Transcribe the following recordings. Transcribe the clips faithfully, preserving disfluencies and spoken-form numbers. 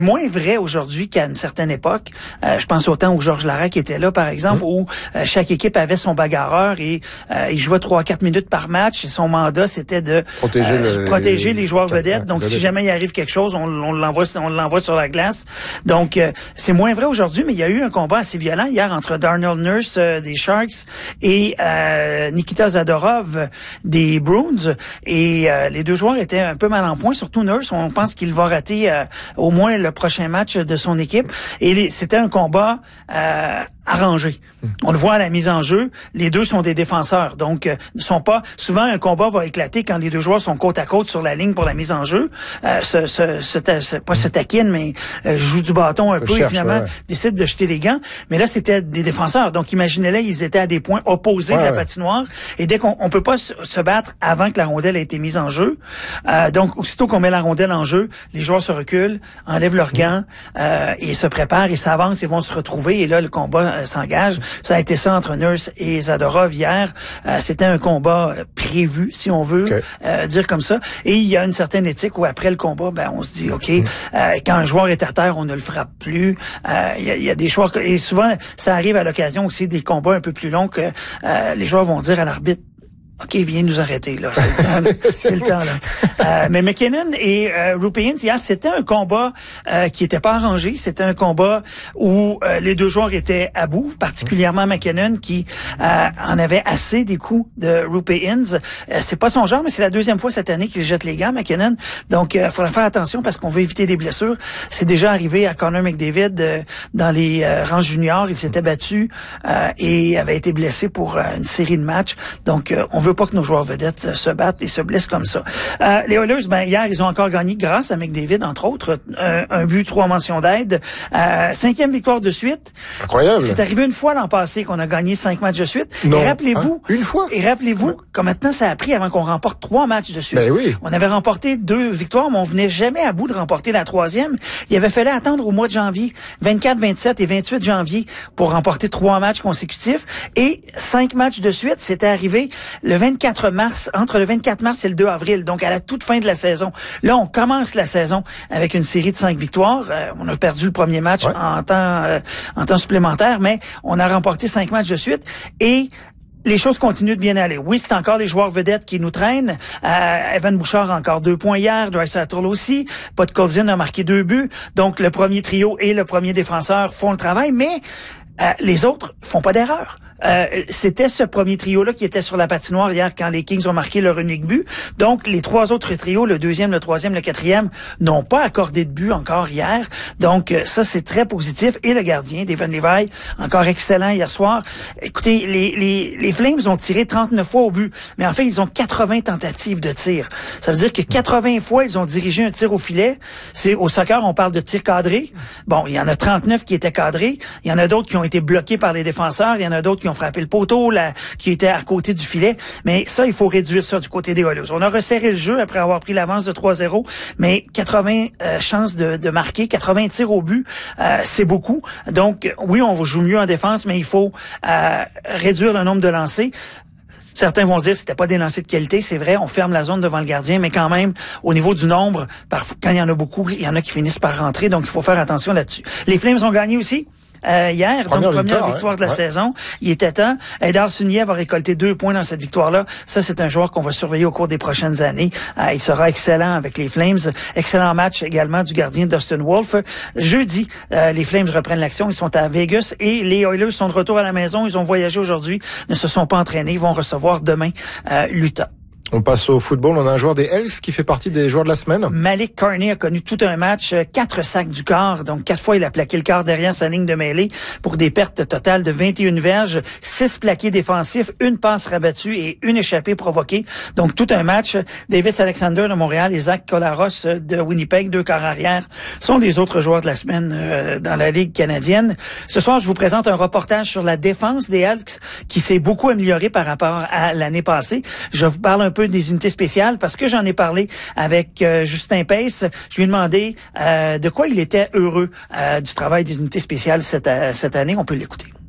Moins vrai aujourd'hui qu'à une certaine époque. Euh, je pense au temps où Georges Larac était là, par exemple, mmh. où euh, chaque équipe avait son bagarreur et euh, il jouait trois à quatre minutes par match et son mandat, c'était de protéger, euh, le, protéger les, les joueurs vedettes. Donc, si jamais il arrive quelque chose, on, on l'envoie on l'envoie sur la glace. Donc, euh, c'est moins vrai aujourd'hui, mais il y a eu un combat assez violent hier entre Darnell Nurse euh, des Sharks et euh, Nikita Zadorov des Bruins. Et euh, les deux joueurs étaient un peu mal en point, surtout Nurse. On pense qu'il va rater euh, au moins le prochain match de son équipe. Et les, c'était un combat euh, arrangé. On le voit à la mise en jeu, les deux sont des défenseurs. Donc, euh, ne sont pas... Souvent, un combat va éclater quand les deux joueurs sont côte à côte sur la ligne pour la mise en jeu. Euh, se, se, se, se, pas se taquinent, mais euh, jouent du bâton un ça peu cherche, et finalement ouais. décident de jeter les gants. Mais là, c'était des défenseurs. Donc, imaginez-les, ils étaient à des points opposés ouais, de la ouais. patinoire. Et dès qu'on on peut pas se, se battre avant que la rondelle ait été mise en jeu. Euh, donc, aussitôt qu'on met la rondelle en jeu, les joueurs se reculent, enlèvent leurs gants euh, et se préparent et s'avancent et vont se retrouver. Et là, le combat euh, s'engage. Ça a été ça entre Nurse et Zadorov hier. Euh, c'était un combat euh, prévu, si on veut okay. euh, dire comme ça. Et il y a une certaine éthique où après le combat, ben on se dit, OK, euh, quand un joueur est à terre, on ne le frappe plus. Euh, il, y a, il y a des joueurs... Que, et souvent, ça arrive à l'occasion aussi des combats un peu plus longs que euh, les joueurs vont dire à l'arbitre, OK, viens nous arrêter, là. C'est le temps, c'est le temps là. Euh, mais McKinnon et euh, Roope Hintz, hier, c'était un combat euh, qui était pas arrangé. C'était un combat où euh, les deux joueurs étaient à bout, particulièrement McKinnon, qui euh, en avait assez des coups de Roope Hintz. Euh, c'est pas son genre, mais c'est la deuxième fois cette année qu'il jette les gants, McKinnon. Donc, il euh, faudra faire attention parce qu'on veut éviter des blessures. C'est déjà arrivé à Connor McDavid euh, dans les euh, rangs juniors. Il s'était battu euh, et avait été blessé pour euh, une série de matchs. Donc, euh, on veut pas que nos joueurs vedettes se battent et se blessent comme ça. Euh, les Oilers, ben hier, ils ont encore gagné grâce à McDavid, entre autres. Euh, un but, trois mentions d'aide. Euh, cinquième victoire de suite. Incroyable. C'est arrivé une fois l'an passé qu'on a gagné cinq matchs de suite. Non. Et rappelez-vous... Hein? Une fois? Et rappelez-vous ouais. combien de temps ça a pris avant qu'on remporte trois matchs de suite. Ben oui. On avait remporté deux victoires, mais on venait jamais à bout de remporter la troisième. Il avait fallu attendre au mois de janvier, vingt-quatre, vingt-sept et vingt-huit janvier, pour remporter trois matchs consécutifs. Et cinq matchs de suite, c'était arrivé le vingt-quatre mars, entre le vingt-quatre mars et le deux avril, donc à la toute fin de la saison. Là, on commence la saison avec une série de cinq victoires. Euh, on a perdu le premier match ouais. en temps euh, en temps supplémentaire, mais on a remporté cinq matchs de suite et les choses continuent de bien aller. Oui, c'est encore les joueurs vedettes qui nous traînent. Euh, Evan Bouchard a encore deux points hier, Draisaitl aussi. Podkolzin a marqué deux buts. Donc, le premier trio et le premier défenseur font le travail, mais euh, les autres font pas d'erreur. Euh, c'était ce premier trio-là qui était sur la patinoire hier quand les Kings ont marqué leur unique but. Donc, les trois autres trios, le deuxième, le troisième, le quatrième, n'ont pas accordé de but encore hier. Donc, ça, c'est très positif. Et le gardien, Devon Levi, encore excellent hier soir. Écoutez, les, les, les Flames ont tiré trente-neuf fois au but, mais en fait, ils ont quatre-vingts tentatives de tir. Ça veut dire que quatre-vingts fois, ils ont dirigé un tir au filet. C'est au soccer, on parle de tir cadré. Bon, il y en a trente-neuf qui étaient cadrés. Il y en a d'autres qui ont été bloqués par les défenseurs. Il y en a d'autres qui ont frappé le poteau, là, qui était à côté du filet. Mais ça, il faut réduire ça du côté des Oilers. On a resserré le jeu après avoir pris l'avance de trois zéro, mais quatre-vingts euh, chances de, de marquer, quatre-vingts tirs au but, euh, c'est beaucoup. Donc, oui, on joue mieux en défense, mais il faut euh, réduire le nombre de lancers. Certains vont dire que c'était pas des lancers de qualité, c'est vrai, on ferme la zone devant le gardien, mais quand même, au niveau du nombre, parfois, quand il y en a beaucoup, il y en a qui finissent par rentrer, donc il faut faire attention là-dessus. Les Flames ont gagné aussi. Euh, hier, première donc première victoire, victoire ouais. de la ouais. saison. Il était temps. Eidar Suniev a récolté deux points dans cette victoire-là. Ça, c'est un joueur qu'on va surveiller au cours des prochaines années. Euh, il sera excellent avec les Flames. Excellent match également du gardien Dustin Wolf. Jeudi, euh, les Flames reprennent l'action. Ils sont à Vegas et les Oilers sont de retour à la maison. Ils ont voyagé aujourd'hui, ne se sont pas entraînés. Ils vont recevoir demain euh, l'Utah. On passe au football. On a un joueur des Elks qui fait partie des joueurs de la semaine. Malik Carney a connu tout un match, quatre sacs du quart. Donc, quatre fois, il a plaqué le quart derrière sa ligne de mêlée pour des pertes totales de vingt et une verges, six plaqués défensifs, une passe rabattue et une échappée provoquée. Donc, tout un match. Davis Alexander de Montréal et Zach Collaros de Winnipeg, deux quarts arrière, sont les autres joueurs de la semaine euh, dans la Ligue canadienne. Ce soir, je vous présente un reportage sur la défense des Elks qui s'est beaucoup améliorée par rapport à l'année passée. Je vous parle un peu des unités spéciales parce que j'en ai parlé avec euh, Justin Pace. Je lui ai demandé euh, de quoi il était heureux euh, du travail des unités spéciales cette, euh, cette année. On peut l'écouter.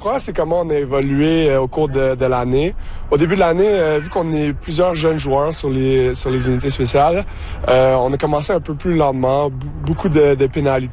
crois que c'est comment on a évolué euh, au cours de, de l'année. Au début de l'année, euh, vu qu'on est plusieurs jeunes joueurs sur les sur les unités spéciales, euh, on a commencé un peu plus lentement, b- beaucoup de, de pénalités.